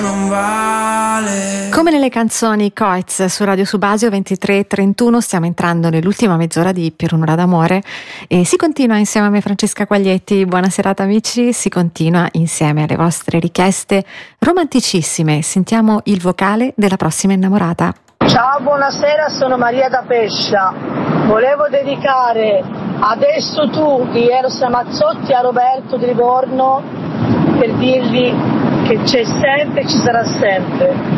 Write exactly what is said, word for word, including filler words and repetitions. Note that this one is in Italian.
non vale. Come nelle canzoni Coez su Radio Subasio ventitré e trentuno, stiamo entrando nell'ultima mezz'ora di Per un'ora d'amore e si continua insieme a me Francesca Quaglietti. Buona serata amici, si continua insieme alle vostre richieste romanticissime. Sentiamo il vocale della prossima innamorata. Ciao, buonasera, sono Maria da Pescia. Volevo dedicare Adesso tu di Eros Ramazzotti a Roberto di Livorno per dirgli che c'è sempre e ci sarà sempre.